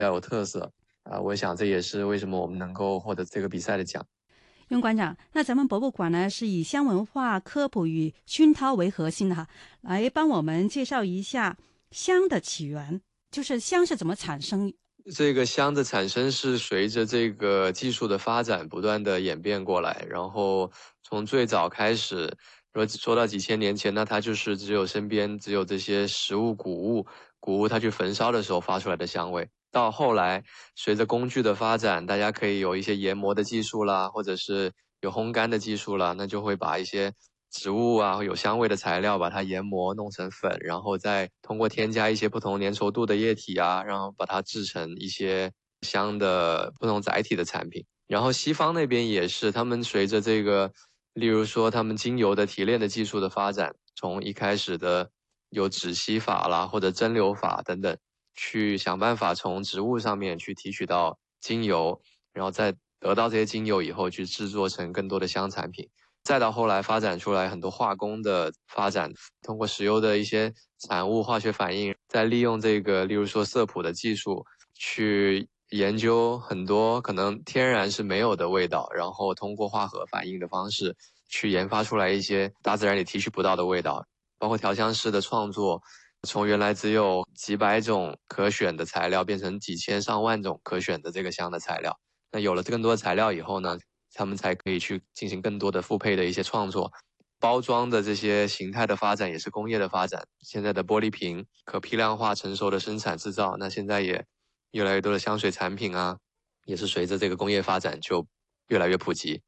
要有特色我想这也是为什么我们能够获得这个比赛的奖。 雍馆长，那咱们博物馆呢是以香文化科普与熏陶为核心的哈，来帮我们介绍一下香的起源，就是香是怎么产生。 这个香的产生是随着这个技术的发展不断的演变过来，然后从最早开始，说到几千年前，那它就是身边只有这些食物谷物它去焚烧的时候发出来的香味。到后来，随着工具的发展，大家可以有一些研磨的技术啦，或者是有烘干的技术啦，那就会把一些植物啊有香味的材料把它研磨弄成粉，然后再通过添加一些不同粘稠度的液体啊，然后把它制成一些香的不同载体的产品。然后西方那边也是，他们随着这个，例如说他们精油的提炼的技术的发展，从一开始的有止吸法啦或者蒸馏法等等，去想办法从植物上面去提取到精油，然后再得到这些精油以后去制作成更多的香产品。再到后来发展出来很多化工的发展，通过石油的一些产物化学反应，再利用这个，例如说色谱的技术，去研究很多可能天然是没有的味道，然后通过化合反应的方式去研发出来一些大自然里提取不到的味道。包括调香师的创作，从原来只有几百种可选的材料，变成几千上万种可选的这个香的材料。那有了更多的材料以后呢，他们才可以去进行更多的复配的一些创作。包装的这些形态的发展也是工业的发展，现在的玻璃瓶可批量化成熟的生产制造，那现在也越来越多的香水产品啊，也是随着这个工业发展就越来越普及。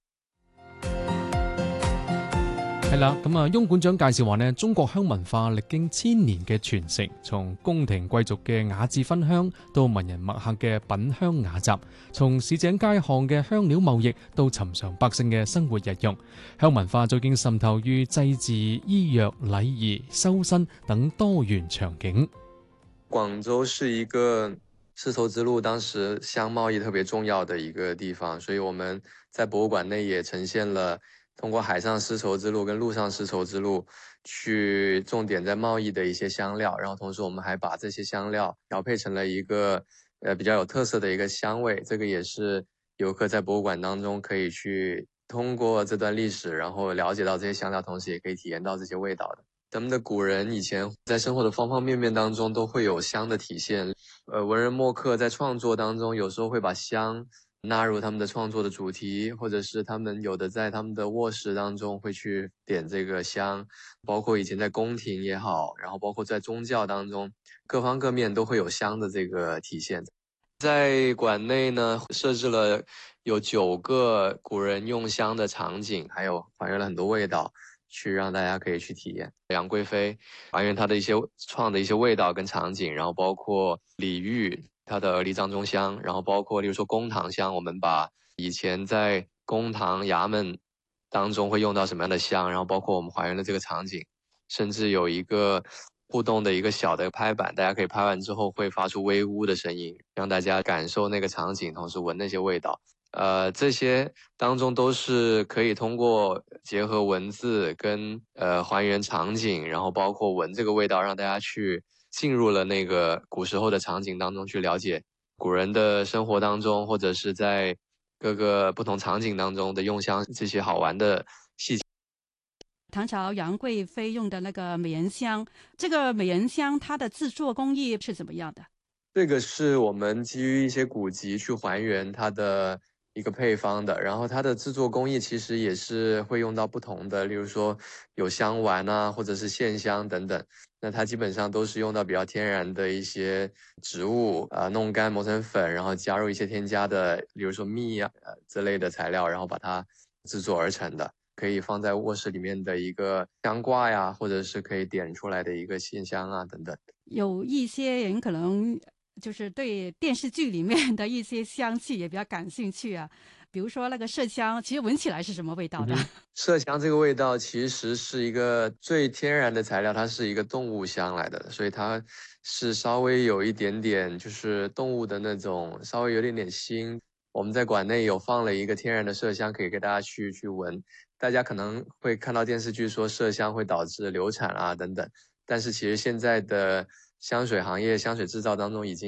係啦，咁啊，翁館長介紹話呢，中國香文化歷經千年嘅傳承，從宮廷貴族嘅雅致芬香，到文人墨客嘅品香雅集，從市井街巷嘅香料貿易，到尋常百姓嘅生活日用，香文化早已經滲透於祭祀、醫藥、禮儀、修身等多元場景。 廣州是一個絲綢之路當時香貿易特別重要的一個地方，所以我們在博物館內也呈現了通過海上絲綢之路跟陸上絲綢之路去重點在貿易的一些香料，然後同時我們還把這些香料調配成了一個比較有特色的一個香味，這個也是遊客在博物館當中可以去通過這段歷史，然後了解到這些香料，同時也可以體驗到這些味道的。咱們的古人以前在生活的方方面面當中都會有香的體現，文人墨客在創作當中有時候會把香納入他們的創作的主題，或者是他們有的在他們的臥室當中會去點這個香，包括以前在宮廷也好，然後包括在宗教當中，各方各面都會有香的這個體現。在館內呢，設置了有9個古人用香的場景，還有還原了很多味道，去讓大家可以去體驗。楊貴妃還原她的一些創的一些味道跟場景，然後包括李煜它的《離藏中香》，然後包括例如說公堂香，我們把以前在公堂衙門當中會用到什麼樣的香，然後包括我們還原了這個場景，甚至有一個互動的一個小的拍板，大家可以拍完之後會發出微嗚的聲音，讓大家感受那個場景，同時聞那些味道。這些當中都是可以通過結合文字跟還原場景，然後包括聞這個味道，讓大家去進入了那個古時候的場景當中，去了解古人的生活當中，或者是在各個不同場景當中的用香這些好玩的細節。 唐朝楊貴妃用的那個美人香，這個美人香它的製作工藝是怎麼樣的？ 這個是我們基於一些古籍去還原它的一個配方的，然後它的製作工藝其實也是會用到不同的，例如說有香丸啊，或者是線香等等。那它基本上都是用到比較天然的一些植物弄乾磨成粉，然後加入一些添加的，例如說蜜啊之類的材料，然後把它製作而成的，可以放在臥室裡面的一個香掛呀，或者是可以點出來的一個線香啊等等。 有一些人可能就是對電視劇裡面的一些香氣也比較感興趣啊，比如說那個麝香，其實聞起來是什麼味道的？ 麝香這個味道其實是一個最天然的材料，它是一個動物香來的，所以它是稍微有一點點就是動物的那種，稍微有點點腥。我們在館內有放了一個天然的麝香，可以給大家去聞。大家可能會看到電視劇說麝香會導致流產啊等等，但是其實現在的香水行業、香水製造當中已經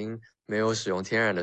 没有使用天然的